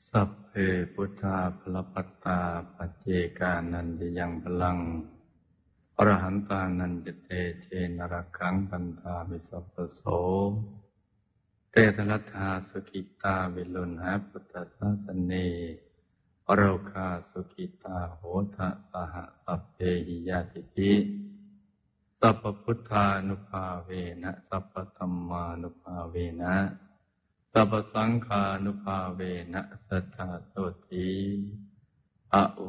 สัพเพพุทธาภลปัตตาปัจเจกานันจะยังพลังอรหันตานันจะเตเชนรคังปันธาวิสัพพโสเตทรัตถาสุขิตาวิลุณหะพุทธศาสเนโรคาสุขิตาโหทะสหสัพเพหิยาติภิสัพพพุทธานุภาเวนะสัพพธัมมานุภาเวนะสัพพสังฆานุภาเวนะสัทธาโสติ